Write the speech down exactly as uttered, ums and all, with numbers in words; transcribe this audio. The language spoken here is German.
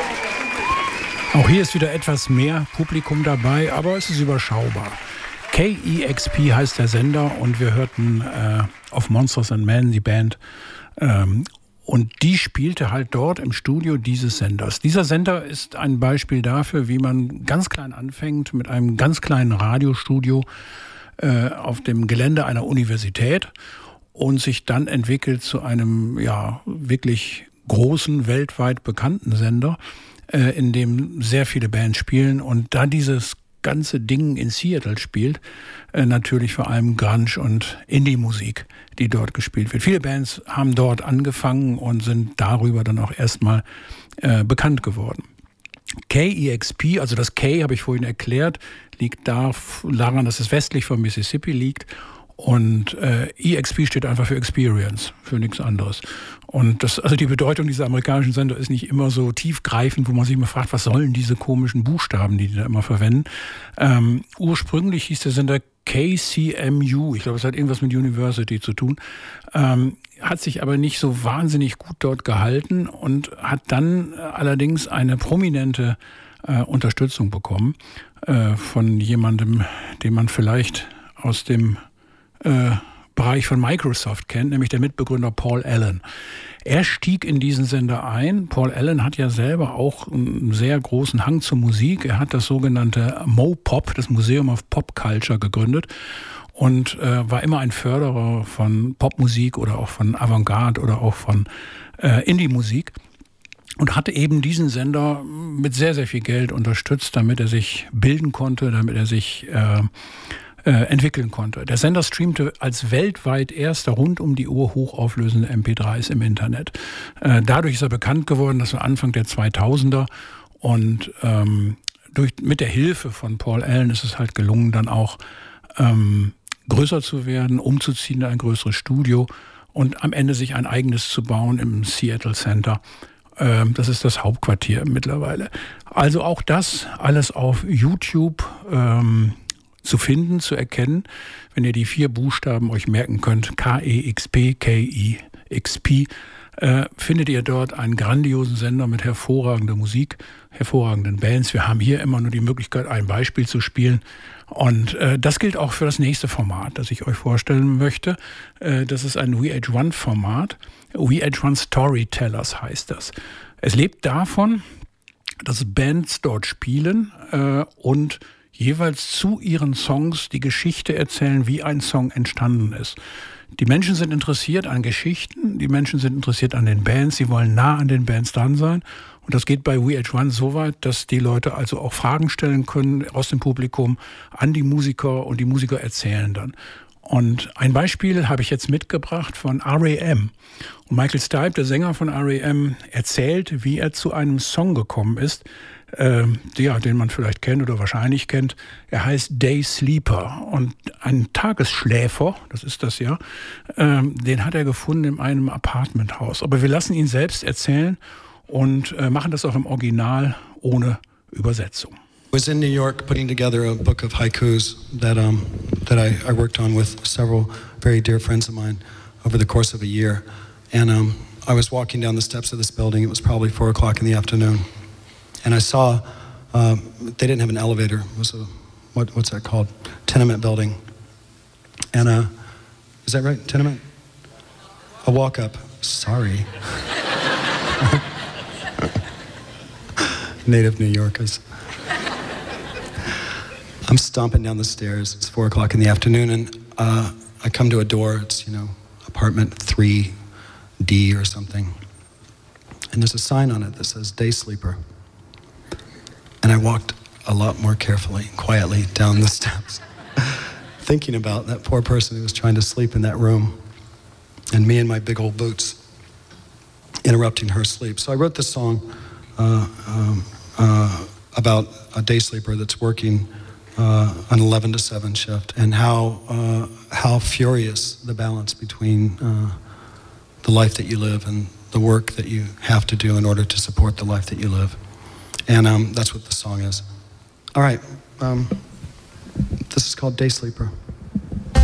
Auch hier ist wieder etwas mehr Publikum dabei, aber es ist überschaubar. K E X P heißt der Sender und wir hörten äh, auf Monsters and Men, die Band, ähm, und die spielte halt dort im Studio dieses Senders. Dieser Sender ist ein Beispiel dafür, wie man ganz klein anfängt mit einem ganz kleinen Radiostudio äh, auf dem Gelände einer Universität und sich dann entwickelt zu einem ja wirklich großen, weltweit bekannten Sender, äh, in dem sehr viele Bands spielen. Und da dieses ganze Ding in Seattle spielt, äh, natürlich vor allem Grunge und Indie-Musik, die dort gespielt wird. Viele Bands haben dort angefangen und sind darüber dann auch erstmal äh, bekannt geworden. K E X P, also das K habe ich vorhin erklärt, liegt daran, dass es westlich von Mississippi liegt. Und äh, E X P steht einfach für Experience, für nichts anderes. Und das, also die Bedeutung dieser amerikanischen Sender ist nicht immer so tiefgreifend, wo man sich immer fragt, was sollen diese komischen Buchstaben, die die da immer verwenden. Ähm, ursprünglich hieß der Sender K C M U, ich glaube, es hat irgendwas mit University zu tun, ähm, hat sich aber nicht so wahnsinnig gut dort gehalten und hat dann allerdings eine prominente äh, Unterstützung bekommen äh, von jemandem, den man vielleicht aus dem Äh, Bereich von Microsoft kennt, nämlich der Mitbegründer Paul Allen. Er stieg in diesen Sender ein. Paul Allen hat ja selber auch einen sehr großen Hang zur Musik. Er hat das sogenannte MoPop, das Museum of Pop Culture, gegründet und äh, war immer ein Förderer von Popmusik oder auch von Avantgarde oder auch von äh, Indie-Musik. Und hatte eben diesen Sender mit sehr, sehr viel Geld unterstützt, damit er sich bilden konnte, damit er sich äh, Äh, entwickeln konnte. Der Sender streamte als weltweit erster rund um die Uhr hochauflösende M P drei s im Internet. Äh, dadurch ist er bekannt geworden, das war Anfang der zweitausender und ähm, durch, mit der Hilfe von Paul Allen ist es halt gelungen, dann auch ähm, größer zu werden, umzuziehen in ein größeres Studio und am Ende sich ein eigenes zu bauen im Seattle Center. Ähm, das ist das Hauptquartier mittlerweile. Also auch das alles auf YouTube ähm, zu finden, zu erkennen, wenn ihr die vier Buchstaben euch merken könnt, K E X P, K E X P, äh, findet ihr dort einen grandiosen Sender mit hervorragender Musik, hervorragenden Bands. Wir haben hier immer nur die Möglichkeit, ein Beispiel zu spielen. Und äh, das gilt auch für das nächste Format, das ich euch vorstellen möchte. Äh, das ist ein V H eins Format. V H eins Storytellers heißt das. Es lebt davon, dass Bands dort spielen äh, und jeweils zu ihren Songs die Geschichte erzählen, wie ein Song entstanden ist. Die Menschen sind interessiert an Geschichten, die Menschen sind interessiert an den Bands, sie wollen nah an den Bands dran sein. Und das geht bei V H eins so weit, dass die Leute also auch Fragen stellen können aus dem Publikum an die Musiker und die Musiker erzählen dann. Und ein Beispiel habe ich jetzt mitgebracht von R E M. Und Michael Stipe, der Sänger von R E M, erzählt, wie er zu einem Song gekommen ist, äh, ja, den man vielleicht kennt oder wahrscheinlich kennt. Er heißt Day Sleeper. Und ein Tagesschläfer, das ist das ja, äh, den hat er gefunden in einem Apartmenthaus. Aber wir lassen ihn selbst erzählen und äh, machen das auch im Original ohne Übersetzung. I was in New York putting together a book of haikus that um, that I, I worked on with several very dear friends of mine over the course of a year. And um, I was walking down the steps of this building. It was probably four o'clock in the afternoon. And I saw, uh, they didn't have an elevator. It was a, what, what's that called? Tenement building. And uh, is that right? Tenement? A walk up. Sorry. Native New Yorkers. I'm stomping down the stairs. It's four o'clock in the afternoon, and uh, I come to a door. It's, you know, apartment three D or something. And there's a sign on it that says Day Sleeper. And I walked a lot more carefully, quietly down the steps, thinking about that poor person who was trying to sleep in that room, and me in my big old boots interrupting her sleep. So I wrote this song uh, um, uh, about a day sleeper that's working Uh, an eleven to seven shift, and how uh, how furious the balance between uh, the life that you live and the work that you have to do in order to support the life that you live. And um, that's what the song is. All right, um, this is called Day Sleeper.